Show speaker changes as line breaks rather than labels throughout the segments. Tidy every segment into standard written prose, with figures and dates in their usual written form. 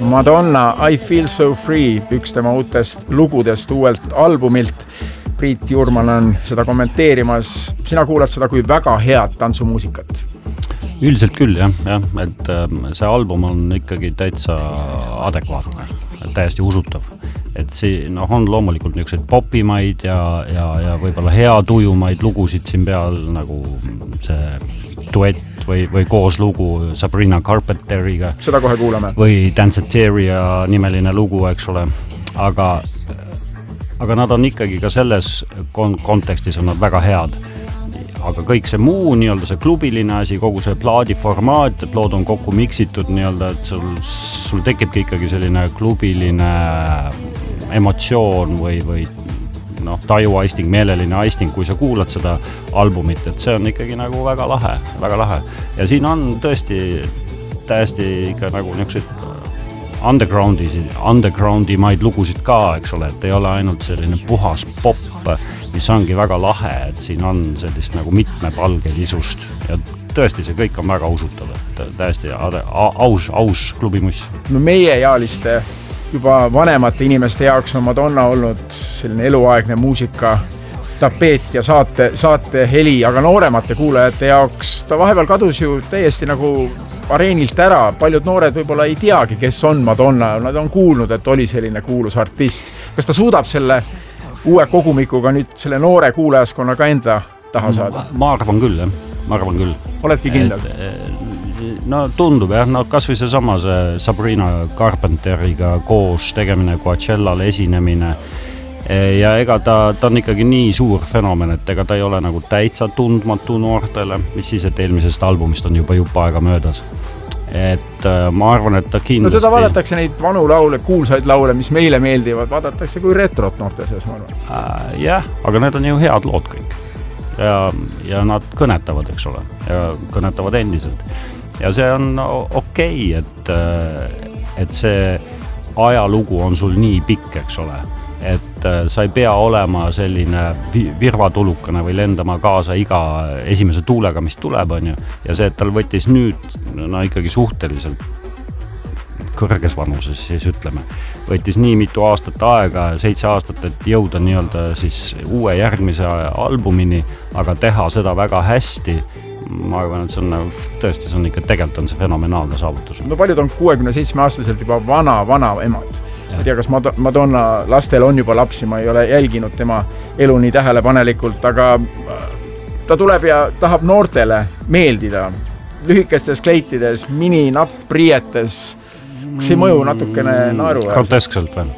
Madonna I Feel So Free, üks tema uutest lugudest uuelt albumilt. Priit Juurman on seda kommenteerimas. Sina kuulad seda kui väga head tantsumuusikat.
Üldiselt küll, jah, et see album on ikkagi täitsa adekvaatne, täiesti usutav. Et see on loomulikult niisugused popimaid ja võib-olla hea tujumaid lugusid siin peal, nagu see duett või koos lugu Sabrina Carpenteriga.
Seda kohe kuulame.
Või Danceteria nimeline lugu, eks ole. Aga nad on ikkagi ka selles kontekstis on nad väga head. Aga kõik see muu, nii-öelda see klubiline asi, kogu see plaadiformaat, et lood on kokku miksitud, nii-öelda, et sul tekibki ikkagi selline klubiline emotsioon või tajuaisting, meeleline aisting, kui sa kuulad seda albumit, et see on ikkagi nagu väga lahe. Ja siin on tõesti täiesti ikka nagu niisugused undergroundi maid lugusid ka, eks ole, et ei ole ainult selline puhas pop, mis ongi väga lahe, et siin on sellist nagu mitmepalgelisust ja tõesti see kõik on väga usutav, et täiesti aus klubimuss.
No meie ealiste juba vanemate inimeste jaoks on Madonna olnud selline eluaegne muusika, tapeet ja saate heli, aga nooremate kuulajate jaoks ta vahepeal kadus ju täiesti nagu areenilt ära. Paljud noored võib-olla ei teagi, kes on Madonna. Nad on kuulnud, et oli selline kuulus artist. Kas ta suudab selle uue kogumikuga nüüd selle noore kuulajaskonna ka enda taha saada?
Ma arvan küll, jah. Ma arvan küll.
Oledki kindel?
No tundub, jah. No kas või seesama see Sabrina Carpenteriga koos tegemine, Coachellal esinemine. Ja ega ta on ikkagi nii suur fenomen, et ega ta ei ole nagu täitsa tundmatu noortele, mis siis, et eelmisest albumist on juba aega möödas. Et ma arvan, et ta kindlasti...
No teda vaadatakse neid vanu laule, kuulsaid laule, mis meile meeldivad, vaadatakse kui retrot noorte seas, ma arvan.
Jah, aga need on ju head lood kõik. Ja nad kõnetavad, eks ole, ja kõnetavad endiselt. Ja see on okei, et see ajalugu on sul nii pikk, eks ole, et sa ei pea olema selline virvatulukane või lendama kaasa iga esimese tuulega, mis tuleb, on ju. Ja see, et tal võttis nüüd, ikkagi suhteliselt kõrges vanuses, siis ütleme, võttis nii mitu aastat aega, 7 aastat, et jõuda nii-öelda siis uue järgmise albumini, aga teha seda väga hästi. Ma arvan, et see on tõesti, see on ikka tegelikult on see fenomenaalne saavutus.
No paljud on 67-aastaselt juba vana emad. Ma ei tea, kas Madonna lastel on juba lapsi, ma ei ole jälginud tema elu nii tähelepanelikult, aga ta tuleb ja tahab noortele meeldida. Lühikestes kleitides, mini-nappriietes, kas ei mõju natukene naeru?
Groteskselt või?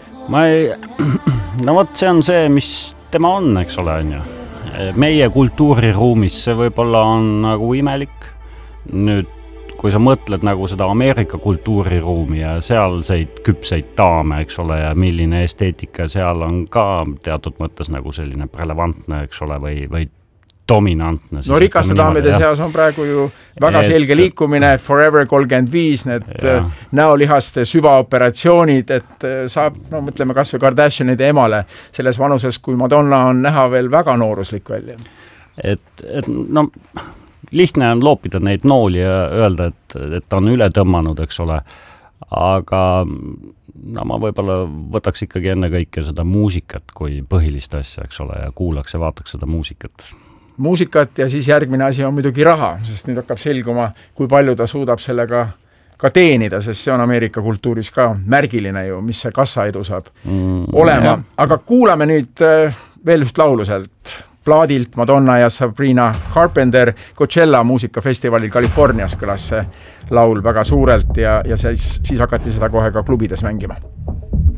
No vot, see on see, mis tema on, eks ole, on ju. Meie kultuuriruumis see võib-olla on nagu imelik. Nüüd kui sa mõtled nagu seda Ameerika kultuuriruumi ja sealseid küpseid daame, eks ole, ja milline esteetika seal on ka teatud mõttes nagu selline relevantne, eks ole, või dominantne.
No rikaste daamide seas on praegu ju väga selge liikumine, Forever 35, need näolihaste süvaoperatsioonid, et saab, mõtleme kas või Kardashianide emale selles vanuses, kui Madonna on näha veel väga nooruslik välja.
Et lihtne on loopida neid nooli ja öelda, et on üle tõmmanud, eks ole. Aga ma võib-olla võtaks ikkagi enne kõike seda muusikat kui põhilist asja, eks ole, ja kuulaks ja vaataks seda muusikat.
Muusikat ja siis järgmine asi on muidugi raha, sest nüüd hakkab selguma, kui palju ta suudab sellega ka teenida, sest see on Ameerika kultuuris ka märgiline ju, mis see kassaedu saab olema. Aga kuulame nüüd veel üht lauluselt. Plaadilt Madonna ja Sabrina Carpenter Coachella muusikafestivalil Californias kõlas see laul väga suurelt ja siis hakati seda kohe ka klubides mängima.